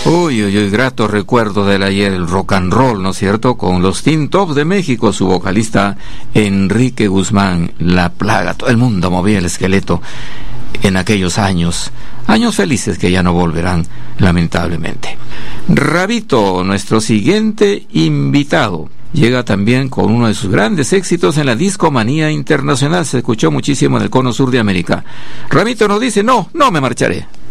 Uy, uy, uy, grato recuerdo del ayer, el rock and roll, ¿no es cierto? Con los Teen Tops de México, su vocalista Enrique Guzmán, La Plaga, todo el mundo movía el esqueleto en aquellos años felices que ya no volverán, lamentablemente. Rabito, nuestro siguiente invitado, llega también con uno de sus grandes éxitos en la discomanía internacional, se escuchó muchísimo en el cono sur de América. Rabito nos dice, no me marcharé.